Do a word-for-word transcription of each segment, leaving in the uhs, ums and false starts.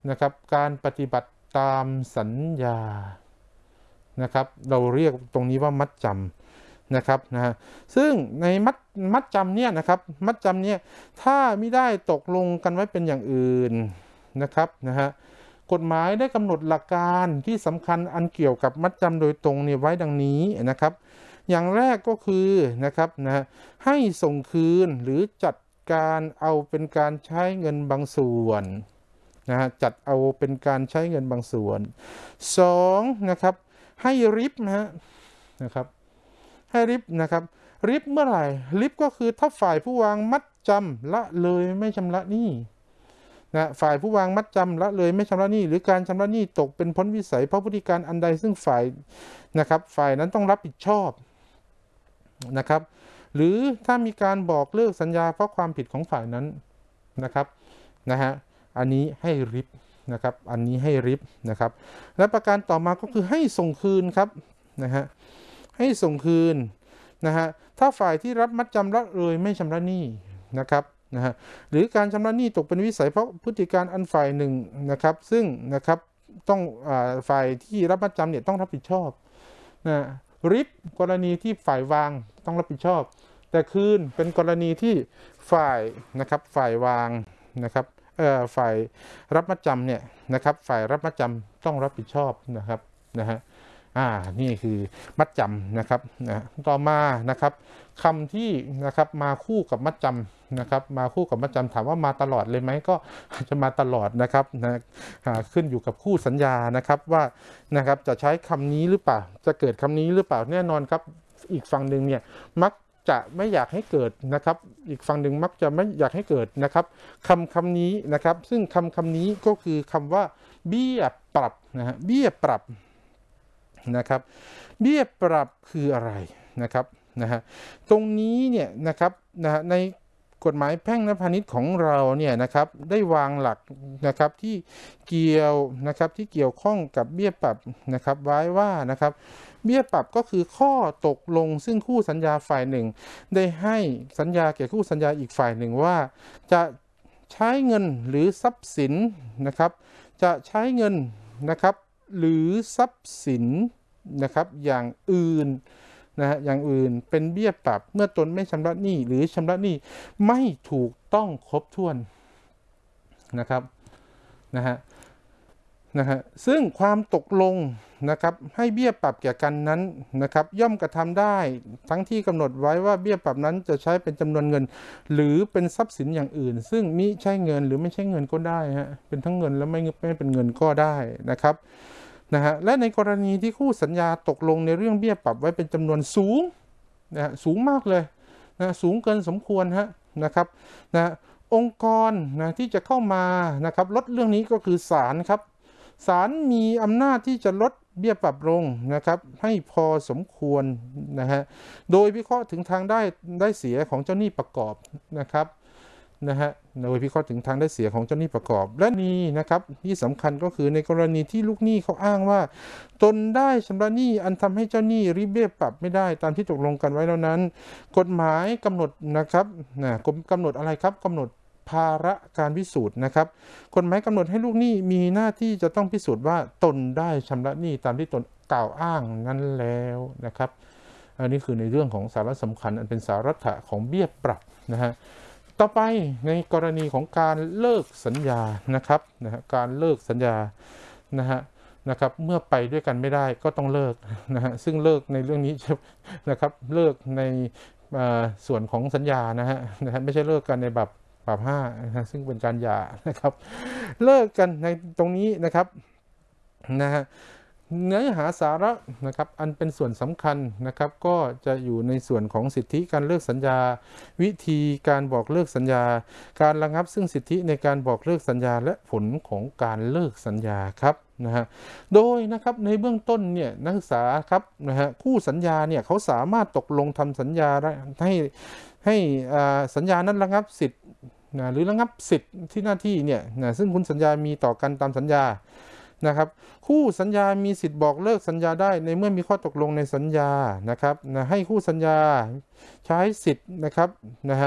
นะครับการปฏิบัติตามสัญญานะครับเราเรียกตรงนี้ว่ามัดจำนะครับนะฮะซึ่งในมัดมัดจำเนี่ยนะครับมัดจำเนี่ยถ้าไม่ได้ตกลงกันไว้เป็นอย่างอื่นนะครับนะฮะกฎหมายได้กำหนดหลักการที่สำคัญอันเกี่ยวกับมัดจำโดยตรงเนี่ยไว้ดังนี้นะครับอย่างแรกก็คือนะครับนะฮะให้ส่งคืนหรือจัดการเอาเป็นการใช้เงินบางส่วนนะฮะจัดเอาเป็นการใช้เงินบางส่วนสองนะครับให้ริบนะฮะนะครับให้ริบนะครับริบเมื่อไหร่ริบก็คือถ้าฝ่ายผู้วางมัดจำละเลยไม่ชำระหนี้นะฝ่ายผู้วางมัดจำละเลยไม่ชำระหนี้หรือการชำระหนี้ตกเป็นพ้นวิสัยเพราะพฤติการอันใดซึ่งฝ่ายนะครับฝ่ายนั้นต้องรับผิดชอบนะครับหรือถ้ามีการบอกเลิกสัญญาเพราะความผิดของฝ่ายนั้นนะครับนะฮะอันนี้ให้ริบนะครับอันนี้ให้ริบนะครับและประการต่อมาก็คือให้ส่งคืนครับนะฮะให้ส่งคืนนะฮะถ้าฝ่ายที่รับมัดจำละเลยไม่ชำระหนี้นะครับนะฮะหรือการชำระหนี้ตกเป็นวิสัยเพราะพฤติการอันฝ่ายหนึ่งนะครับซึ่งนะครับต้องอ่าฝ่ายที่รับมัดจำเนี่ยต้องรับผิดชอบนะริบกรณีที่ฝ่ายวางต้องรับผิดชอบแต่คืนเป็นกรณีที่ฝ่ายนะครับฝ่ายวางนะครับเอ่อฝ่ายรับมัดจำเนี่ยนะครับฝ่ายรับมัดจำต้องรับผิดชอบนะครับนะฮะอ่านี่คือมัดจำนะครับนะต่อมานะครับคำที่นะครับมาคู่กับมัดจำนะครับมาคู่กับมัดจำถามว่ามาตลอดเลยไหมก็จะมาตลอดนะครับนะขึ้นอยู่กับคู่สัญญานะครับว่านะครับจะใช้คำนี้หรือเปล่าจะเกิดคำนี้หรือเปล่าแน่นอนครับอีกฝั่งหนึ่งเนี่ยมักจะไม่อยากให้เกิดนะครับอีกฝั่งหนึ่งมักจะไม่อยากให้เกิดนะครับคำคำนี้นะครับซึ่งคำคำนี้ก็คือคำว่าเบี้ยปรับนะฮะเบี้ยปรับนะครับเบี้ยปรับคืออะไรนะครับนะฮะตรงนี้เนี่ยนะครับนะในกฎหมายแพ่งและพาณิชย์ของเราเนี่ยนะครับได้วางหลักนะครับที่เกี่ยวนะครับที่เกี่ยวข้องกับเบี้ยปรับนะครับไว้ว่านะครับเบี้ยปรับก็คือข้อตกลงซึ่งคู่สัญญาฝ่ายหนึ่งได้ให้สัญญาแก่คู่สัญญาอีกฝ่ายหนึ่งว่าจะใช้เงินหรือทรัพย์สินนะครับจะใช้เงินนะครับหรือทรัพย์สินนะครับอย่างอื่นนะฮะอย่างอื่นเป็นเบี้ยปรับเมื่อตนไม่ชำระหนี้หรือชำระหนี้ไม่ถูกต้องครบถ้วนนะครับนะฮะนะฮะซึ่งความตกลงนะครับให้เบี้ยปรับแก่กันนั้นนะครับย่อมกระทำได้ทั้งที่กำหนดไว้ว่าเบี้ยปรับนั้นจะใช้เป็นจำนวนเงินหรือเป็นทรัพย์สินอย่างอื่นซึ่งมิใช่เงินหรือไม่ใช่เงินก็ได้ฮะเป็นทั้งเงินและไม่ไม่เป็นเงินก็ได้นะครับนะฮะและในกรณีที่คู่สัญญาตกลงในเรื่องเบี้ยปรับไว้เป็นจำนวนสูงนะฮะสูงมากเลยนะสูงเกินสมควรฮะนะครับนะองค์กรนะที่จะเข้ามานะครับลดเรื่องนี้ก็คือศาลครับศาลมีอำนาจที่จะลดเบี้ยปรับลงนะครับให้พอสมควรนะฮะโดยวิเคราะห์ถึงทางได้ได้เสียของเจ้าหนี้ประกอบนะครับนะฮะโดยพิเคราะห์ถึงทางได้เสียของเจ้าหนี้ประกอบและนี้นะครับที่สำคัญก็คือในกรณีที่ลูกหนี้เขาอ้างว่าตนได้ชำระหนี้อันทำให้เจ้าหนี้ริบเบี้ยปรับไม่ได้ตามที่ตกลงกันไว้แล้วนั้นกฎหมายกำหนดนะครับนะกำหนดอะไรครับกำหนดภาระการพิสูจน์นะครับกฎหมายกำหนดให้ลูกหนี้มีหน้าที่จะต้องพิสูจน์ว่าตนได้ชำระหนี้ตามที่ตนกล่าวอ้างนั้นแล้วนะครับอันนี้คือในเรื่องของสาระสำคัญอันเป็นสาระของเบี้ยปรับนะฮะต่อไปในกรณีของการเลิกสัญญานะครับนะฮะการเลิกสัญญานะฮะนะครับเมื่อไปด้วยกันไม่ได้ก็ต้องเลิกนะฮะซึ่งเลิกในเรื่องนี้นะครับเลิกในส่วนของสัญญานะฮะนะฮะไม่ใช่เลิกกันในแบบปรับห้านะซึ่งเป็นการหย่านะครับเลิกกันในตรงนี้นะครับนะฮะเนื้อหาสาระนะครับอันเป็นส่วนสำคัญนะครับก็จะอยู่ในส่วนของสิทธิการเลิกสัญญาวิธีการบอกเลิกสัญญาการระงับซึ่งสิทธิในการบอกเลิกสัญญาและผลของการเลิกสัญญาครับนะฮะโดยนะครับในเบื้องต้นเนี่ยนักศึกษาครับนะฮะคู่สัญญาเนี่ยเขาสามารถตกลงทำสัญญาให้ให้สัญญานั้นระงับสิทธิ์นะหรือระงับสิทธิ์ที่หน้าที่เนี่ยนะซึ่งคุณสัญญามีต่อกันตามสัญญานะครับคู่สัญญามีสิทธิ์บอกเลิกสัญญาได้ในเมื่อมีข้อตกลงในสัญญานะครับนะให้คู่สัญญาใช้สิทธิ์นะครับนะฮะ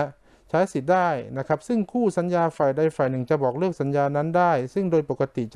ใช้สิทธิ์ได้นะครับซึ่งคู่สัญญาฝ่ายใดฝ่ายหนึ่งจะบอกเลิกสัญญานั้นได้ซึ่งโดยปกติ